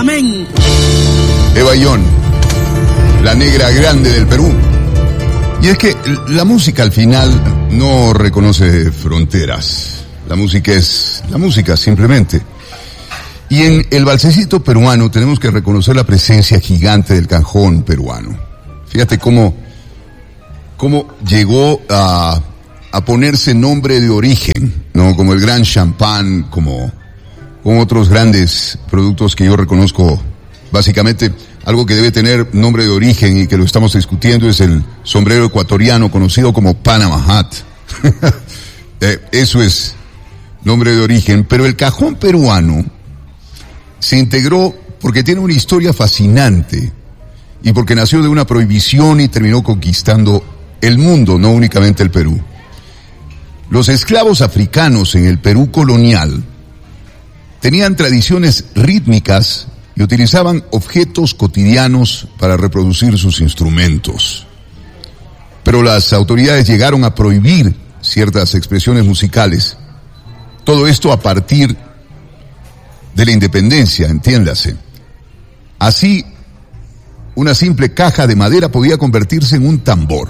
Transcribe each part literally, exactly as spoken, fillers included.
Amén. Eva Ayllón, la negra grande del Perú. Y es que la música al final no reconoce fronteras. La música es la música, simplemente. Y en el valsecito peruano tenemos que reconocer la presencia gigante del cajón peruano. Fíjate cómo, cómo llegó a, a ponerse nombre de origen, ¿no? Como el Gran Champán, como, como otros grandes productos que yo reconozco. Básicamente, algo que debe tener nombre de origen y que lo estamos discutiendo es el sombrero ecuatoriano conocido como Panama Hat. eh, eso es nombre de origen, pero el cajón peruano se integró porque tiene una historia fascinante y porque nació de una prohibición y terminó conquistando el mundo, no únicamente el Perú. Los esclavos africanos en el Perú colonial tenían tradiciones rítmicas y utilizaban objetos cotidianos para reproducir sus instrumentos. Pero las autoridades llegaron a prohibir ciertas expresiones musicales. Todo esto a partir de la independencia, entiéndase. Así, una simple caja de madera podía convertirse en un tambor.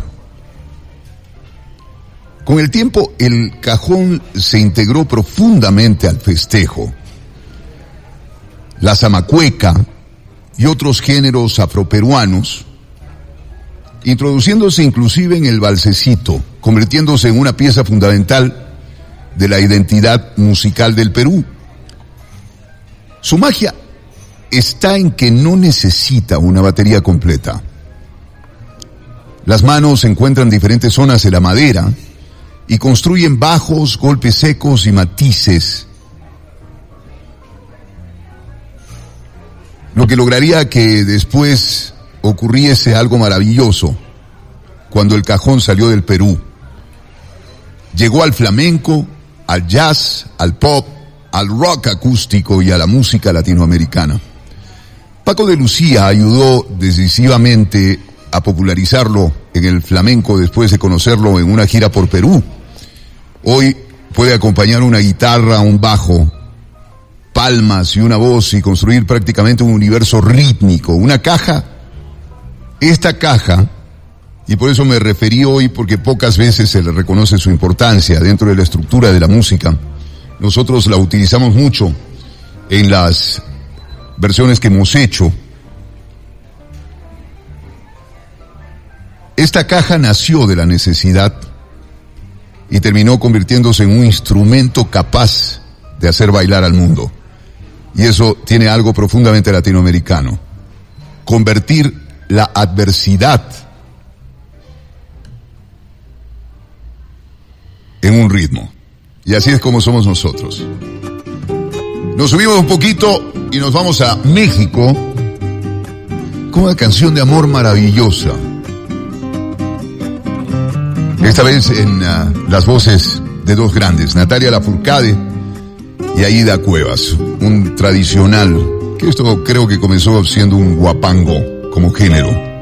Con el tiempo, el cajón se integró profundamente al festejo. La zamacueca y otros géneros afroperuanos, introduciéndose inclusive en el valsecito, convirtiéndose en una pieza fundamental de la identidad musical del Perú. Su magia está en que no necesita una batería completa. Las manos encuentran diferentes zonas de la madera y construyen bajos, golpes secos y matices, lo que lograría que después ocurriese algo maravilloso cuando el cajón salió del Perú. Llegó al flamenco, al jazz, al pop, al rock acústico y a la música latinoamericana. Paco de Lucía ayudó decisivamente a popularizarlo en el flamenco después de conocerlo en una gira por Perú. Hoy puede acompañar una guitarra, un bajo, palmas y una voz y construir prácticamente un universo rítmico, una caja. Esta caja, y por eso me referí hoy porque pocas veces se le reconoce su importancia dentro de la estructura de la música. Nosotros la utilizamos mucho en las versiones que hemos hecho. Esta caja nació de la necesidad y terminó convirtiéndose en un instrumento capaz de hacer bailar al mundo. Y eso tiene algo profundamente latinoamericano. Convertir la adversidad en un ritmo. Y así es como somos nosotros. Nos subimos un poquito y nos vamos a México con una canción de amor maravillosa. Esta vez en uh, las voces de dos grandes, Natalia Lafourcade y Aida Cuevas, un tradicional, que esto creo que comenzó siendo un guapango como género.